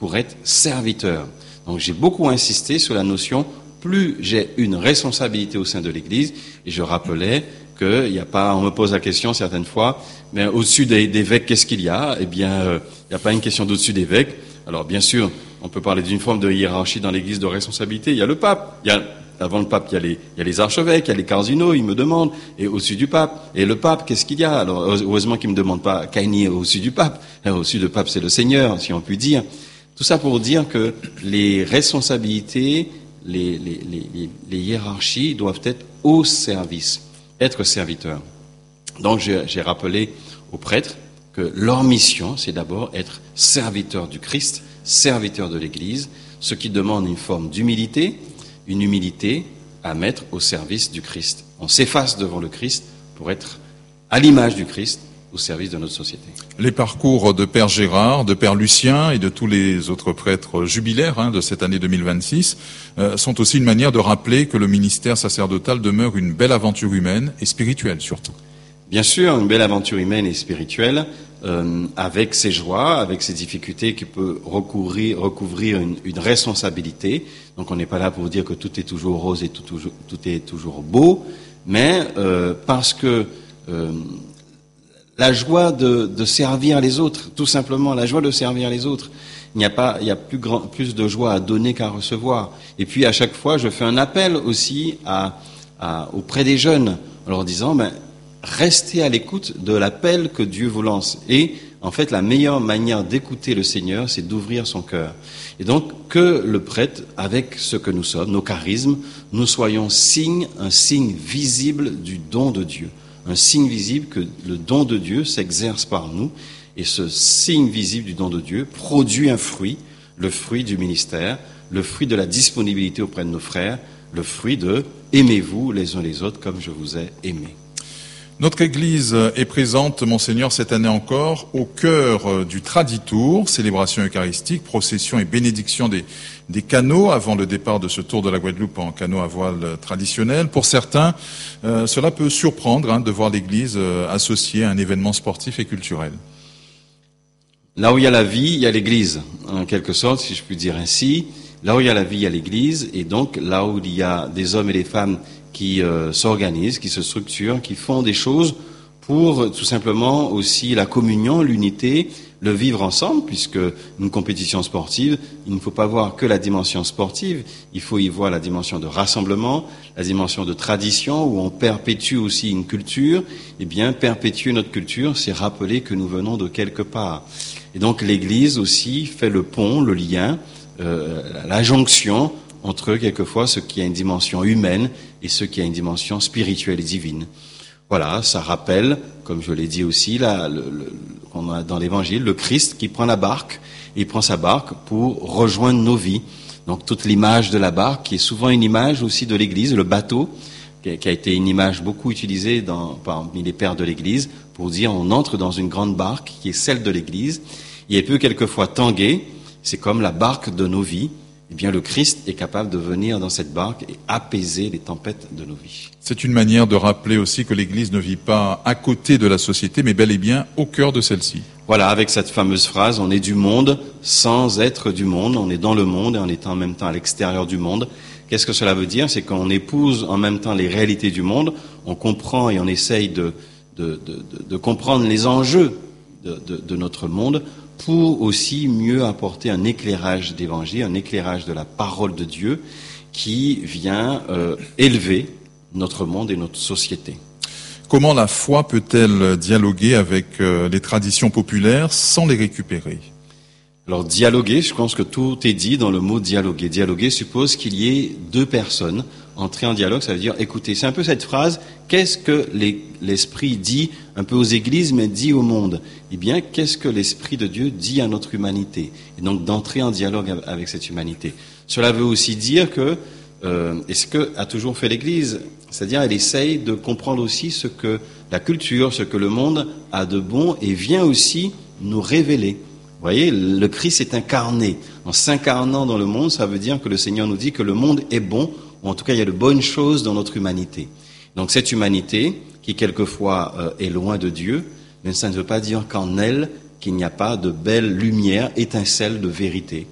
pour être serviteur. Donc j'ai beaucoup insisté sur la notion, plus j'ai une responsabilité au sein de l'Église, et je rappelais qu'il n'y a pas, on me pose la question certaines fois, mais au-dessus d'évêques, qu'est-ce qu'il y a? Eh bien, il n'y a pas une question d'au-dessus d'évêques. Alors bien sûr, on peut parler d'une forme de hiérarchie dans l'Église de responsabilité. Il y a le pape, avant le pape, il y a les archevêques, il y a les cardinaux, ils me demandent, et au-dessus du pape. Et le pape, qu'est-ce qu'il y a? Alors, heureusement qu'ils me demandent pas Kaini au-dessus du pape. Au-dessus du pape, c'est le Seigneur, si on peut dire. Tout ça pour dire que les responsabilités, les hiérarchies doivent être au service, être serviteurs. Donc, j'ai rappelé aux prêtres que leur mission, c'est d'abord être serviteurs du Christ, serviteurs de l'Église, ce qui demande une forme d'humilité, une humilité à mettre au service du Christ. On s'efface devant le Christ pour être à l'image du Christ au service de notre société. Les parcours de Père Gérard, de Père Lucien et de tous les autres prêtres jubilaires de cette année 2026 sont aussi une manière de rappeler que le ministère sacerdotal demeure une belle aventure humaine et spirituelle surtout. Bien sûr, une belle aventure humaine et spirituelle, avec ses joies, avec ses difficultés, qui peut recouvrir une responsabilité. Donc on n'est pas là pour dire que tout est toujours rose et tout est toujours beau, mais parce que la joie de servir les autres, tout simplement, la joie de servir les autres. Il y a plus de joie à donner qu'à recevoir. Et puis à chaque fois, je fais un appel aussi auprès des jeunes, en leur disant, restez à l'écoute de l'appel que Dieu vous lance. Et en fait, la meilleure manière d'écouter le Seigneur, c'est d'ouvrir son cœur. Et donc, que le prêtre, avec ce que nous sommes, nos charismes, nous soyons un signe visible du don de Dieu. Un signe visible que le don de Dieu s'exerce par nous. Et ce signe visible du don de Dieu produit un fruit, le fruit du ministère, le fruit de la disponibilité auprès de nos frères, le fruit de « aimez-vous les uns les autres comme je vous ai aimés ». Notre Église est présente, Monseigneur, cette année encore, au cœur du Traditour, célébration eucharistique, procession et bénédiction des canots avant le départ de ce tour de la Guadeloupe en canot à voile traditionnel. Pour certains, cela peut surprendre de voir l'Église associée à un événement sportif et culturel. Là où il y a la vie, il y a l'Église, en quelque sorte, si je puis dire ainsi. Là où il y a la vie, il y a l'Église, et donc là où il y a des hommes et des femmes qui s'organisent, qui se structurent, qui font des choses pour tout simplement aussi la communion, l'unité, le vivre ensemble, puisque une compétition sportive, il ne faut pas voir que la dimension sportive, il faut y voir la dimension de rassemblement, la dimension de tradition, où on perpétue aussi une culture. Eh bien, perpétuer notre culture, c'est rappeler que nous venons de quelque part. Et donc l'Église aussi fait le pont, le lien, la jonction entre quelquefois ce qui a une dimension humaine et ce qui a une dimension spirituelle et divine. Voilà, ça rappelle, comme je l'ai dit aussi, qu'on a dans l'Évangile, le Christ qui prend la barque, et il prend sa barque pour rejoindre nos vies. Donc toute l'image de la barque, qui est souvent une image aussi de l'Église, le bateau, qui a été une image beaucoup utilisée parmi les pères de l'Église, pour dire on entre dans une grande barque qui est celle de l'Église, et elle peut quelquefois tanguer, c'est comme la barque de nos vies. Eh bien, le Christ est capable de venir dans cette barque et apaiser les tempêtes de nos vies. C'est une manière de rappeler aussi que l'Église ne vit pas à côté de la société, mais bel et bien au cœur de celle-ci. Voilà, avec cette fameuse phrase, on est du monde sans être du monde, on est dans le monde et on est en même temps à l'extérieur du monde. Qu'est-ce que cela veut dire? C'est qu'on épouse en même temps les réalités du monde, on comprend et on essaye de comprendre les enjeux de notre monde, pour aussi mieux apporter un éclairage d'évangile, un éclairage de la parole de Dieu qui vient élever notre monde et notre société. Comment la foi peut-elle dialoguer avec les traditions populaires sans les récupérer? Alors dialoguer, je pense que tout est dit dans le mot dialoguer. Dialoguer suppose qu'il y ait deux personnes. Entrer en dialogue, ça veut dire écouter. C'est un peu cette phrase, qu'est-ce que l'Esprit dit un peu aux églises, mais dit au monde? Eh bien, qu'est-ce que l'Esprit de Dieu dit à notre humanité? Et donc d'entrer en dialogue avec cette humanité. Cela veut aussi dire que, et ce que a toujours fait l'Église, c'est-à-dire elle essaye de comprendre aussi ce que la culture, ce que le monde a de bon et vient aussi nous révéler. Vous voyez, le Christ est incarné. En s'incarnant dans le monde, ça veut dire que le Seigneur nous dit que le monde est bon, ou en tout cas il y a de bonnes choses dans notre humanité. Donc cette humanité, qui quelquefois est loin de Dieu, mais ça ne veut pas dire qu'en elle, qu'il n'y a pas de belle lumière, étincelle de vérité.